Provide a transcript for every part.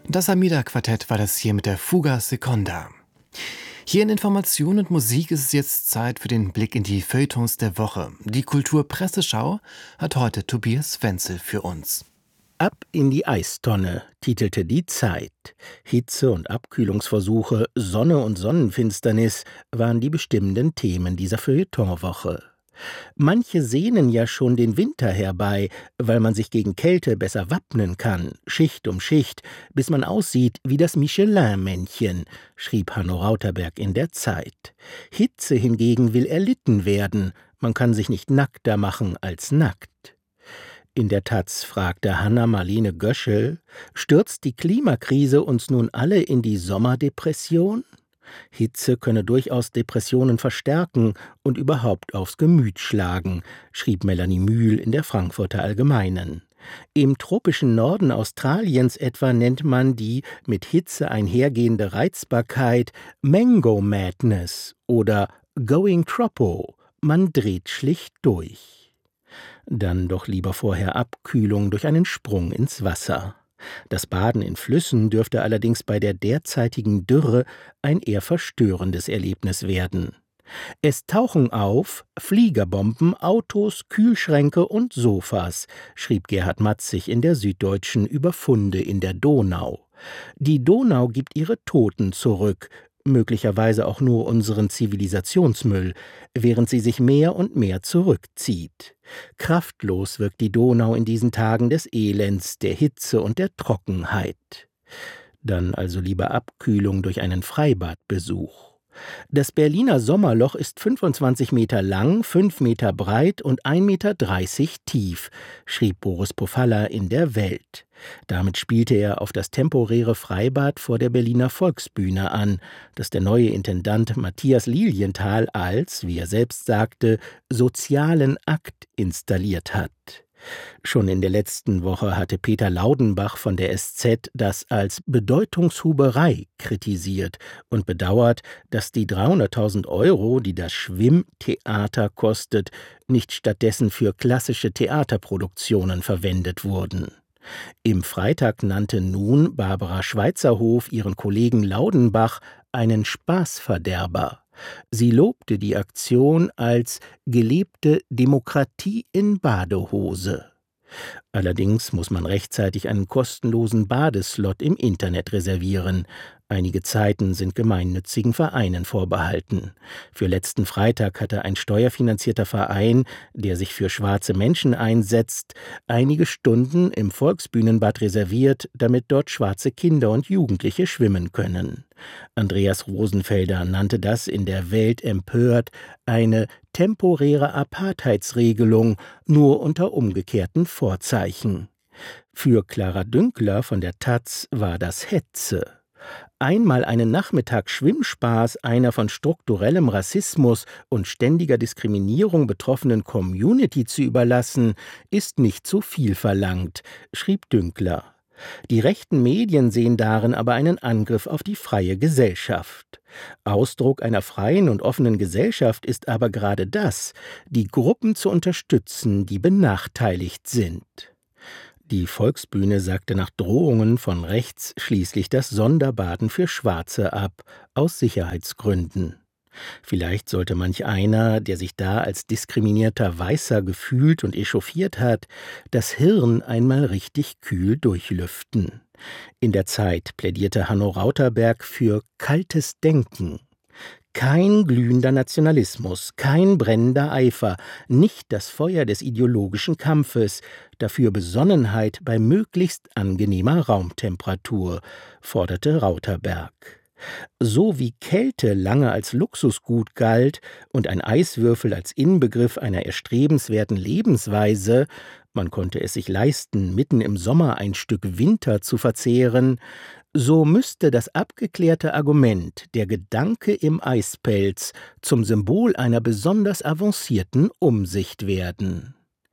Das Amida-Quartett war das hier mit der Fuga Seconda. Hier in Information und Musik ist es jetzt Zeit für den Blick in die Feuilletons der Woche. Die Kulturpresseschau hat heute Tobias Wenzel für uns. Ab in die Eistonne, titelte die Zeit. Hitze- und Abkühlungsversuche, Sonne und Sonnenfinsternis waren die bestimmenden Themen dieser Feuilletonwoche. Manche sehnen ja schon den Winter herbei, weil man sich gegen Kälte besser wappnen kann, Schicht um Schicht, bis man aussieht wie das Michelin-Männchen, schrieb Hanno Rauterberg in der Zeit. Hitze hingegen will erlitten werden, man kann sich nicht nackter machen als nackt. In der Taz fragte Hanna-Marlene Göschel, stürzt die Klimakrise uns nun alle in die Sommerdepression? Hitze könne durchaus Depressionen verstärken und überhaupt aufs Gemüt schlagen, schrieb Melanie Mühl in der Frankfurter Allgemeinen. Im tropischen Norden Australiens etwa nennt man die mit Hitze einhergehende Reizbarkeit Mango Madness oder Going Tropo, man dreht schlicht durch. Dann doch lieber vorher Abkühlung durch einen Sprung ins Wasser. Das Baden in Flüssen dürfte allerdings bei der derzeitigen Dürre ein eher verstörendes Erlebnis werden. Es tauchen auf Fliegerbomben, Autos, Kühlschränke und Sofas, schrieb Gerhard Matzig in der Süddeutschen über Funde in der Donau. Die Donau gibt ihre Toten zurück, möglicherweise auch nur unseren Zivilisationsmüll, während sie sich mehr und mehr zurückzieht. Kraftlos wirkt die Donau in diesen Tagen des Elends, der Hitze und der Trockenheit. Dann also lieber Abkühlung durch einen Freibadbesuch. Das Berliner Sommerloch ist 25 Meter lang, 5 Meter breit und 1,30 Meter tief, schrieb Boris Pofalla in der Welt. Damit spielte er auf das temporäre Freibad vor der Berliner Volksbühne an, das der neue Intendant Matthias Lilienthal als, wie er selbst sagte, sozialen Akt installiert hat. Schon in der letzten Woche hatte Peter Laudenbach von der SZ das als Bedeutungshuberei kritisiert und bedauert, dass die 300.000 Euro, die das Schwimmtheater kostet, nicht stattdessen für klassische Theaterproduktionen verwendet wurden. Im Freitag nannte nun Barbara Schweizerhof ihren Kollegen Laudenbach einen Spaßverderber. Sie lobte die Aktion als gelebte Demokratie in Badehose. Allerdings muss man rechtzeitig einen kostenlosen Badeslot im Internet reservieren. Einige Zeiten sind gemeinnützigen Vereinen vorbehalten. Für letzten Freitag hatte ein steuerfinanzierter Verein, der sich für schwarze Menschen einsetzt, einige Stunden im Volksbühnenbad reserviert, damit dort schwarze Kinder und Jugendliche schwimmen können. Andreas Rosenfelder nannte das in der Welt empört eine temporäre Apartheidsregelung, nur unter umgekehrten Vorzeichen. Für Clara Dünkler von der Taz war das Hetze. Einmal einen Nachmittag Schwimmspaß einer von strukturellem Rassismus und ständiger Diskriminierung betroffenen Community zu überlassen, ist nicht zu viel verlangt, schrieb Dünkler. Die rechten Medien sehen darin aber einen Angriff auf die freie Gesellschaft. Ausdruck einer freien und offenen Gesellschaft ist aber gerade das, die Gruppen zu unterstützen, die benachteiligt sind. Die Volksbühne sagte nach Drohungen von rechts schließlich das Sonderbaden für Schwarze ab, aus Sicherheitsgründen. Vielleicht sollte manch einer, der sich da als diskriminierter Weißer gefühlt und echauffiert hat, das Hirn einmal richtig kühl durchlüften. In der Zeit plädierte Hanno Rauterberg für kaltes Denken. Kein glühender Nationalismus, kein brennender Eifer, nicht das Feuer des ideologischen Kampfes, dafür Besonnenheit bei möglichst angenehmer Raumtemperatur, forderte Rauterberg. So wie Kälte lange als Luxusgut galt und ein Eiswürfel als Inbegriff einer erstrebenswerten Lebensweise, man konnte es sich leisten, mitten im Sommer ein Stück Winter zu verzehren, so müsste das abgeklärte Argument, der Gedanke im Eispelz, zum Symbol einer besonders avancierten Umsicht werden.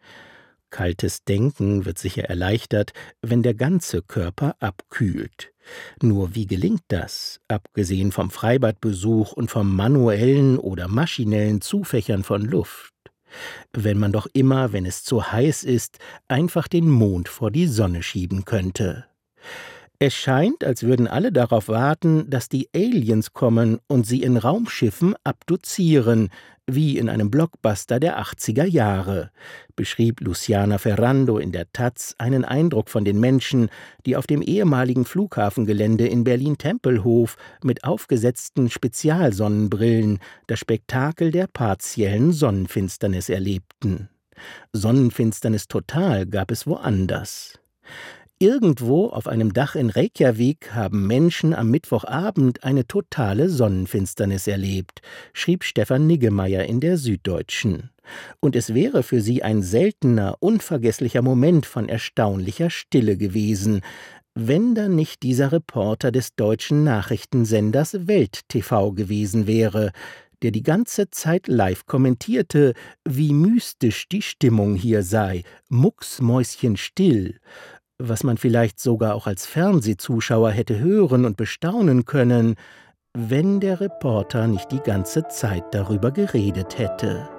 Kaltes Denken wird sicher erleichtert, wenn der ganze Körper abkühlt. Nur wie gelingt das, abgesehen vom Freibadbesuch und vom manuellen oder maschinellen Zufächern von Luft? Wenn man doch immer, wenn es zu heiß ist, einfach den Mond vor die Sonne schieben könnte. Es scheint, als würden alle darauf warten, dass die Aliens kommen und sie in Raumschiffen abduzieren, wie in einem Blockbuster der 80er Jahre, beschrieb Luciana Ferrando in der taz einen Eindruck von den Menschen, die auf dem ehemaligen Flughafengelände in Berlin-Tempelhof mit aufgesetzten Spezialsonnenbrillen das Spektakel der partiellen Sonnenfinsternis erlebten. Sonnenfinsternis total gab es woanders. Irgendwo auf einem Dach in Reykjavik haben Menschen am Mittwochabend eine totale Sonnenfinsternis erlebt, schrieb Stefan Niggemeier in der Süddeutschen. Und es wäre für sie ein seltener, unvergesslicher Moment von erstaunlicher Stille gewesen, wenn da nicht dieser Reporter des deutschen Nachrichtensenders Welt TV gewesen wäre, der die ganze Zeit live kommentierte, wie mystisch die Stimmung hier sei, mucksmäuschenstill, was man vielleicht sogar auch als Fernsehzuschauer hätte hören und bestaunen können, wenn der Reporter nicht die ganze Zeit darüber geredet hätte.